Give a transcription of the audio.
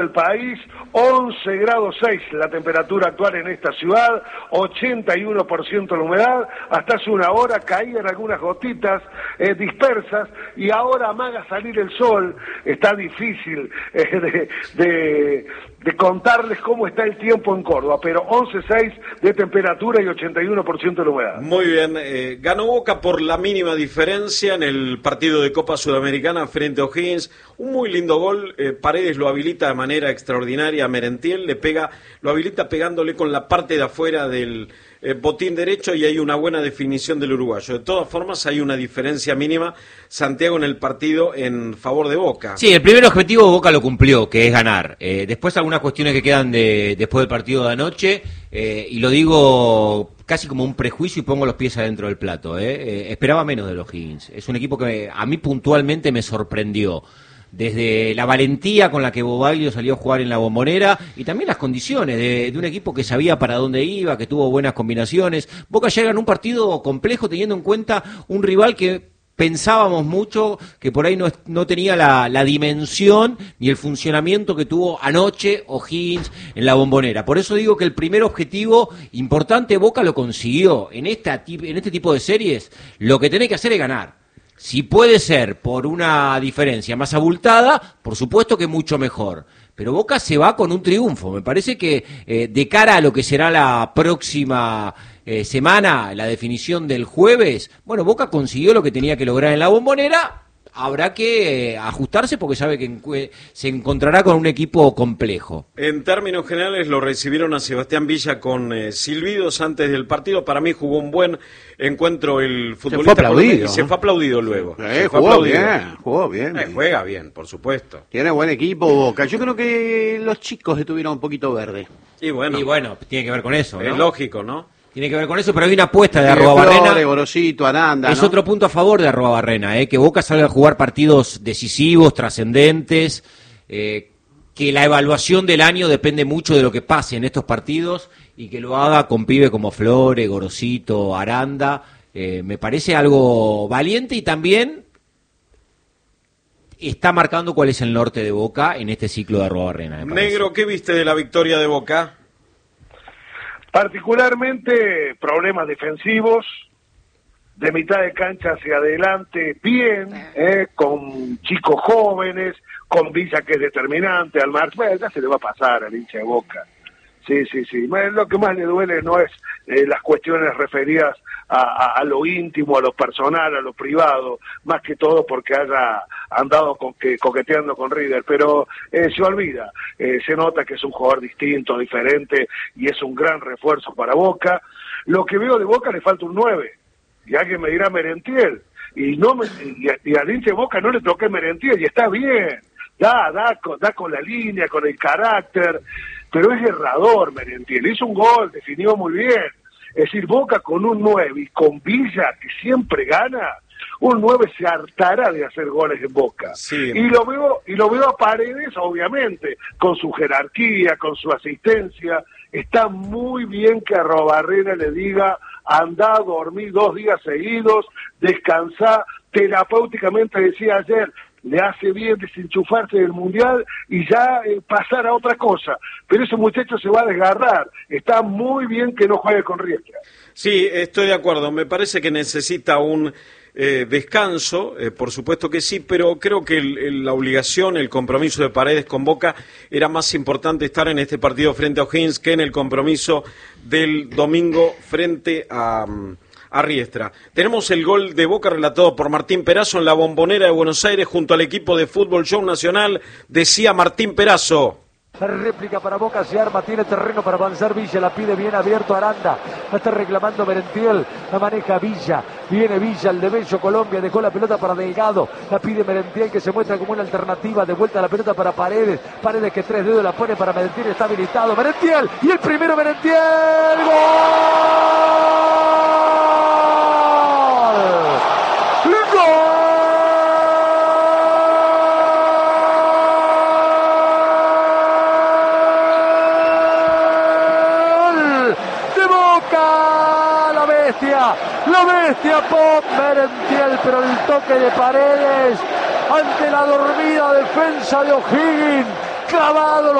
El país, 11 grados 6 la temperatura actual en esta ciudad, 81% la humedad, hasta hace una hora caían algunas gotitas dispersas y ahora amaga salir el sol. Está difícil de contarles cómo está el tiempo en Córdoba, pero 11,6 de temperatura y 81% de la humedad. Muy bien, ganó Boca por la mínima diferencia en el partido de Copa Sudamericana frente a O'Higgins. Un muy lindo gol, Paredes lo habilita de manera extraordinaria a Merentiel, lo habilita pegándole con la parte de afuera del botín derecho y hay una buena definición del uruguayo. De todas formas hay una diferencia mínima, Santiago, en el partido en favor de Boca. Sí, el primer objetivo Boca lo cumplió, que es ganar. Después algunas cuestiones que quedan después del partido de anoche, y lo digo casi como un prejuicio y pongo los pies adentro del plato. Esperaba menos de los Higgins. Es un equipo que a mí puntualmente me sorprendió. Desde la valentía con la que Bobaglio salió a jugar en la Bombonera y también las condiciones de un equipo que sabía para dónde iba, que tuvo buenas combinaciones. Boca llega en un partido complejo teniendo en cuenta un rival que pensábamos mucho que por ahí no tenía la dimensión ni el funcionamiento que tuvo anoche O'Higgins en la Bombonera. Por eso digo que el primer objetivo importante Boca lo consiguió. En este tipo de series lo que tenés que hacer es ganar. Si puede ser por una diferencia más abultada, por supuesto que mucho mejor. Pero Boca se va con un triunfo. Me parece que de cara a lo que será la próxima semana, la definición del jueves, bueno, Boca consiguió lo que tenía que lograr en la Bombonera. Habrá que ajustarse porque sabe que se encontrará con un equipo complejo. En términos generales lo recibieron a Sebastián Villa con silbidos antes del partido. Para mí jugó un buen encuentro el futbolista. Se fue aplaudido luego. Jugó bien. Juega bien, por supuesto. Tiene buen equipo Boca. Yo creo que los chicos estuvieron un poquito verdes. Y bueno, tiene que ver con eso, ¿no? Es lógico, ¿no? Tiene que ver con eso, pero hay una apuesta de Arruabarrena. Gorosito, Aranda, es ¿no? Otro punto a favor de Arruabarrena, que Boca salga a jugar partidos decisivos, trascendentes, que la evaluación del año depende mucho de lo que pase en estos partidos y que lo haga con pibe como Flores, Gorosito, Aranda. Me parece algo valiente y también está marcando cuál es el norte de Boca en este ciclo de Arruabarrena. Negro, ¿qué viste de la victoria de Boca? Particularmente problemas defensivos, de mitad de cancha hacia adelante, bien, con chicos jóvenes, con Villa que es determinante, al mar, bueno, ya se le va a pasar al hincha de Boca. Sí. Lo que más le duele no es las cuestiones referidas a lo íntimo, a lo personal, a lo privado, más que todo porque haya andado coqueteando con River, pero se olvida, se nota que es un jugador distinto, diferente, y es un gran refuerzo para Boca. Lo que veo de Boca le falta un 9, y alguien me dirá Merentiel, y al hincha de Boca no le toqué Merentiel, y está bien, da con la línea, con el carácter, pero es errador Merentiel, hizo un gol, definió muy bien. Es decir, Boca con un 9 y con Villa, que siempre gana, un 9 se hartará de hacer goles en Boca. Sí. Y lo veo a Paredes, obviamente, con su jerarquía, con su asistencia. Está muy bien que Arruabarrena le diga, andá a dormir 2 días seguidos, descansá, terapéuticamente decía ayer, le hace bien desenchufarse del Mundial y ya pasar a otra cosa. Pero ese muchacho se va a desgarrar. Está muy bien que no juegue con Riestra. Sí, estoy de acuerdo. Me parece que necesita un descanso, por supuesto que sí, pero creo que la obligación, el compromiso de Paredes con Boca era más importante estar en este partido frente a O'Higgins que en el compromiso del domingo frente a Riestra. Tenemos el gol de Boca relatado por Martín Perazo en la Bombonera de Buenos Aires junto al equipo de Fútbol Show Nacional. Decía Martín Perazo. Réplica para Boca, se arma, tiene terreno para avanzar Villa, la pide bien abierto Aranda, la está reclamando Merentiel, la maneja Villa, viene Villa, el de Bello Colombia, dejó la pelota para Delgado, la pide Merentiel que se muestra como una alternativa, de vuelta la pelota para Paredes que 3 dedos la pone para Merentiel, está habilitado Merentiel, y el primero Merentiel, ¡gol! La bestia Pop Merentiel, pero el toque de Paredes ante la dormida defensa de O'Higgins clavado.